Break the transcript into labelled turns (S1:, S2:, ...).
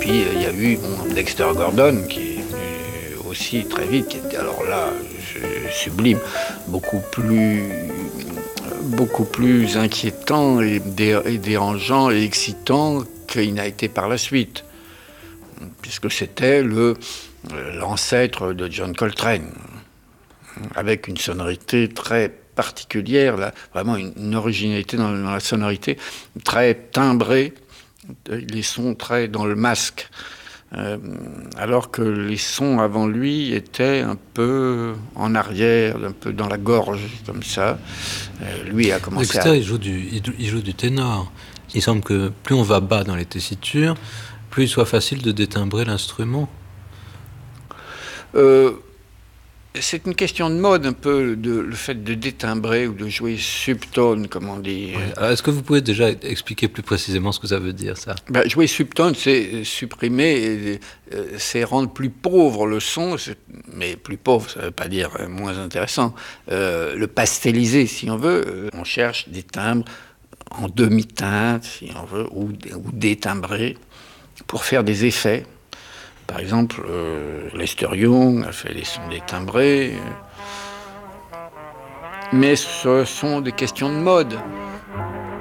S1: puis il y a eu Dexter Gordon qui est venu aussi très vite, qui était alors là sublime, beaucoup plus inquiétant et dérangeant et excitant qu'il n'a été par la suite, puisque c'était l'ancêtre de John Coltrane, avec une sonorité très particulière, là, vraiment une originalité dans la sonorité, très timbrée, les sons très dans le masque, alors que les sons avant lui étaient un peu en arrière, un peu dans la gorge, comme ça. Lui a commencé
S2: Dexter, il joue du ténor. Il semble que plus on va bas dans les tessitures, plus il soit facile de détimbrer l'instrument.
S1: C'est une question de mode, un peu, le fait de détimbrer ou de jouer subtone, comme on dit.
S2: Ouais. Alors, est-ce que vous pouvez déjà expliquer plus précisément ce que ça veut dire, ça ?
S1: Jouer subtone, c'est supprimer, c'est rendre plus pauvre le son, mais plus pauvre, ça ne veut pas dire moins intéressant. Le pastelliser, si on veut, on cherche des timbres en demi-teinte, si on veut, ou détimbrer, pour faire des effets. Par exemple, Lester Young a fait les sons détimbrés. Mais ce sont des questions de mode.